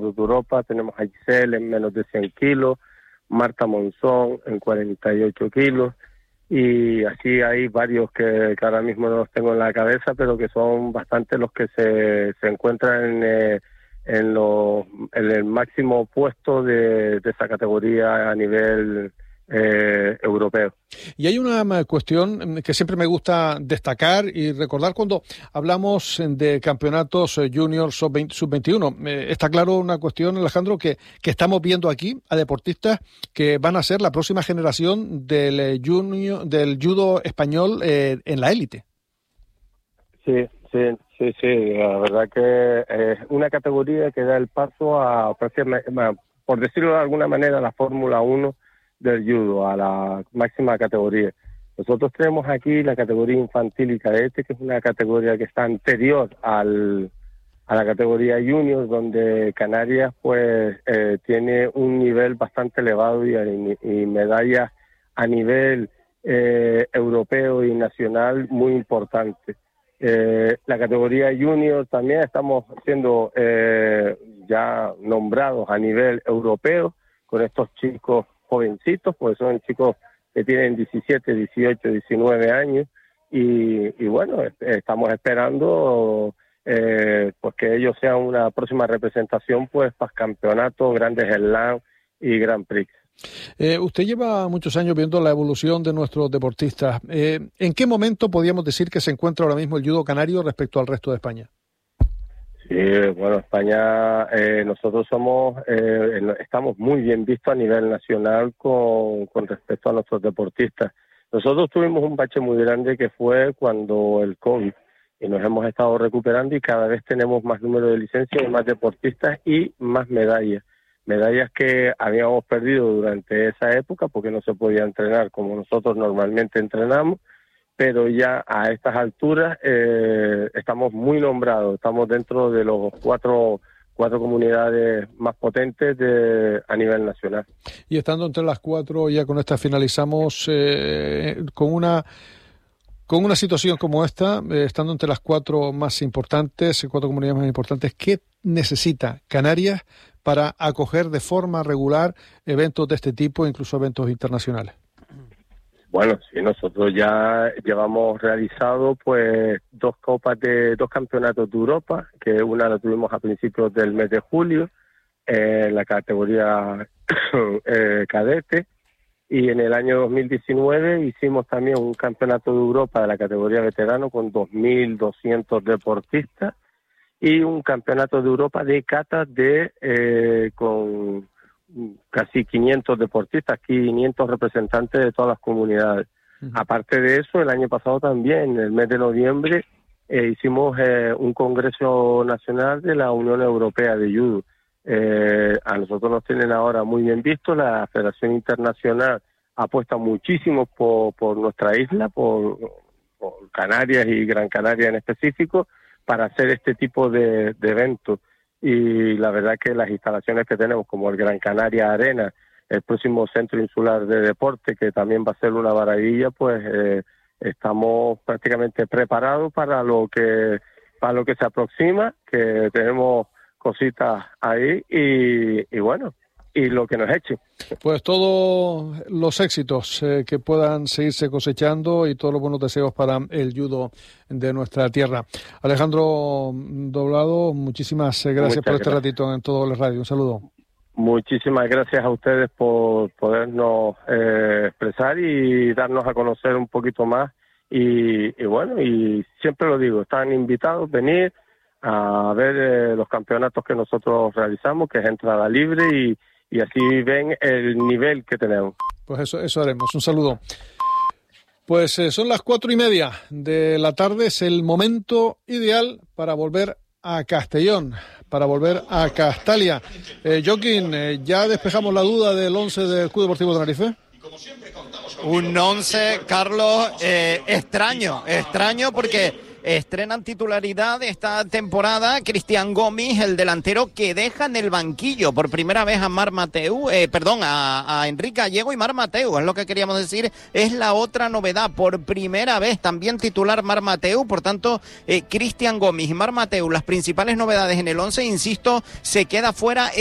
de Europa. Tenemos a Giselle en menos de 100 kilos, Marta Monzón en 48 kilos, y así hay varios que ahora mismo no los tengo en la cabeza, pero que son bastantes los que se encuentran en el máximo puesto de esa categoría a nivel europeo. Y hay una cuestión que siempre me gusta destacar y recordar cuando hablamos de campeonatos juniors sub-21. Está claro una cuestión, Alejandro, que estamos viendo aquí a deportistas que van a ser la próxima generación del judo español en la élite. Sí. La verdad que es una categoría que da el paso a, por decirlo de alguna manera, a la Fórmula 1 del judo, a la máxima categoría. Nosotros tenemos aquí la categoría infantil y cadete, que es una categoría que está anterior a la categoría junior, donde Canarias pues tiene un nivel bastante elevado y medallas a nivel europeo y nacional muy importantes. La categoría junior también estamos siendo ya nombrados a nivel europeo con estos chicos jovencitos, pues son chicos que tienen 17, 18, 19 años y bueno, estamos esperando pues que ellos sean una próxima representación pues para campeonatos, grandes slam y Grand Prix. Usted lleva muchos años viendo la evolución de nuestros deportistas. ¿En qué momento podríamos decir que se encuentra ahora mismo el judo canario respecto al resto de España? Sí, bueno, España, nosotros estamos muy bien vistos a nivel nacional con respecto a nuestros deportistas. Nosotros tuvimos un bache muy grande que fue cuando el COVID, y nos hemos estado recuperando y cada vez tenemos más número de licencias y más deportistas y más medallas. Medallas que habíamos perdido durante esa época porque no se podía entrenar como nosotros normalmente entrenamos, pero ya a estas alturas estamos muy nombrados, estamos dentro de los cuatro comunidades más potentes a nivel nacional. Y estando entre las cuatro, ya con esta finalizamos, con una situación como esta, estando entre las cuatro más importantes, cuatro comunidades más importantes, ¿qué necesita Canarias para acoger de forma regular eventos de este tipo, incluso eventos internacionales? Bueno, sí, nosotros ya llevamos realizado pues dos campeonatos de Europa, que una la tuvimos a principios del mes de julio, en la categoría cadete, y en el año 2019 hicimos también un campeonato de Europa de la categoría veterano con 2.200 deportistas y un campeonato de Europa de catas con casi 500 deportistas, 500 representantes de todas las comunidades. Uh-huh. Aparte de eso, el año pasado también, en el mes de noviembre, hicimos un congreso nacional de la Unión Europea de Judo. A nosotros nos tienen ahora muy bien visto, la Federación Internacional apuesta muchísimo por nuestra isla, por Canarias y Gran Canaria en específico, para hacer este tipo de eventos. Y la verdad que las instalaciones que tenemos, como el Gran Canaria Arena, el próximo Centro Insular de Deporte, que también va a ser una maravilla, pues estamos prácticamente preparados para lo que se aproxima, que tenemos cositas ahí y bueno, y lo que nos eche. Pues todos los éxitos que puedan seguirse cosechando y todos los buenos deseos para el judo de nuestra tierra. Alejandro Doblado, muchísimas gracias por este ratito en Todo el Radio. Un saludo. Muchísimas gracias a ustedes por podernos expresar y darnos a conocer un poquito más. Y bueno, y siempre lo digo, están invitados a venir a ver los campeonatos que nosotros realizamos, que es entrada libre y así ven el nivel que tenemos. Pues eso haremos. Un saludo. Pues son las 4:30 de la tarde, es el momento ideal para volver a Castellón, para volver a Castalia. Joaquín, ¿ya despejamos la duda del 11 del Club Deportivo Tenerife? Un 11, Carlos, extraño porque estrenan titularidad esta temporada Cristian Gomis, el delantero que deja en el banquillo por primera vez a Marc Mateu, a Enrique Gallego y Marc Mateu, es lo que queríamos decir, es la otra novedad, por primera vez también titular Marc Mateu, por tanto Cristian Gomis y Marc Mateu, las principales novedades en el 11, insisto, se queda fuera